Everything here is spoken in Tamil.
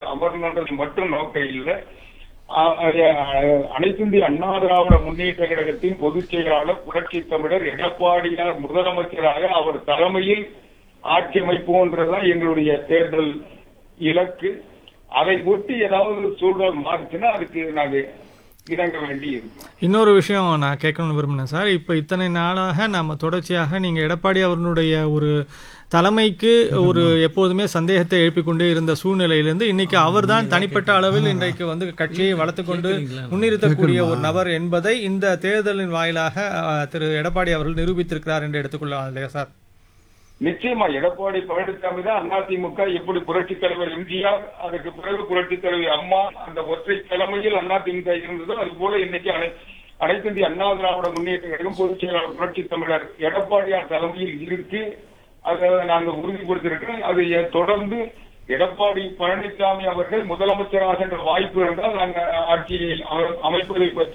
அமர்ந்தது மட்டும் நோக்கம் இல்லை. அனைத்து இந்திய அண்ணா திராவிட முன்னேற்ற கழகத்தின் பொதுச் செயலாளர் புரட்சி தமிழர் எடப்பாடியார் முதலமைச்சராக அவர் தலைமையில் ஆட்சி அமைப்போன்றதுதான் எங்களுடைய தேர்தல் இலக்கு. அதை ஒட்டி ஏதாவது சூழல் மாறுச்சுன்னா அதுக்கு நாங்கள் இணங்க வேண்டி இருக்கும். இன்னொரு விஷயம் நான் கேட்கணும்னு விரும்பினேன் சார். இப்போ இத்தனை நாளாக நம்ம தொடர்ச்சியாக நீங்கள் எடப்பாடி அவர்களுடைய ஒரு தலைமைக்கு ஒரு எப்போதுமே சந்தேகத்தை எழுப்பிக் கொண்டே இருந்த சூழ்நிலையிலிருந்து இன்னைக்கு அவர்தான் தனிப்பட்ட அளவில் இன்றைக்கு வந்து கட்சியை வளர்த்துக்கொண்டு முன்னிறுத்தக்கூடிய ஒரு நபர் என்பதை இந்த தேர்தலின் வாயிலாக திரு எடப்பாடி அவர்கள் நிரூபித்திருக்கிறார் என்று எடுத்துக்கொள்ளலாம் இல்லையா சார்? நிச்சயமா எடப்பாடி பழனிசாமி தான் அதிமுக எப்படி புரட்சித் தலைவர் எம்ஜிஆர், அதுக்கு பிறகு புரட்சித் தலைவர் அம்மா அந்த ஒற்றை தலைமையில் அதிமுக இருந்ததோ அது போல இன்னைக்கு அனைத்து இந்திய அண்ணா திராவிட முன்னேற்ற கழகம் பொதுச் செயலாளர் புரட்சி தமிழர் எடப்பாடியார் தலைமையில் இருக்கு. அதை நாங்கள் உறுதிப்படுத்திருக்கிறோம். அதை தொடர்ந்து எடப்பாடி பழனிசாமி அவர்கள் முதலமைச்சராக வாய்ப்பு இருந்தால் நாங்கள் ஆட்சியை அமைப்பதை பற்றி